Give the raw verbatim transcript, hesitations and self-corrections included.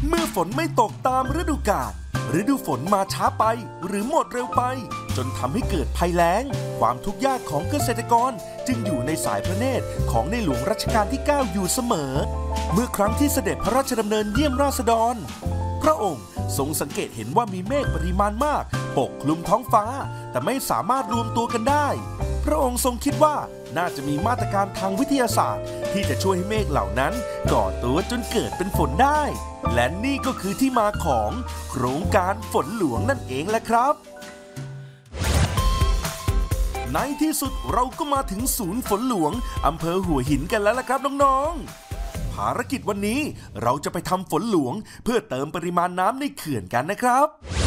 เมื่อฝนไม่ตกตามฤดูกาลฤดูฝนมาช้าไปหรือหมดเร็วไปจนทำให้เกิดภัยแล้งความทุกข์ยากของเกษตรกรจึงอยู่ในสายพระเนตรของในหลวงรัชกาลที่เก้าอยู่เสมอเมื่อครั้งที่เสด็จพระราชดำเนินเยี่ยมราษฎรพระองค์ทรงสังเกตเห็นว่ามีเมฆปริมาณมากปกคลุมท้องฟ้าแต่ไม่สามารถรวมตัวกันได้พระองค์ทรงคิดว่าน่าจะมีมาตรการทางวิทยาศาสตร์ที่จะช่วยให้เมฆเหล่านั้นก่อตัวจนเกิดเป็นฝนได้และนี่ก็คือที่มาของโครงการฝนหลวงนั่นเองแหละครับในที่สุดเราก็มาถึงศูนย์ฝนหลวงอำเภอหัวหินกันแล้วล่ะครับน้องๆภารกิจวันนี้เราจะไปทำฝนหลวงเพื่อเติมปริมาณน้ำในเขื่อนกันนะครับ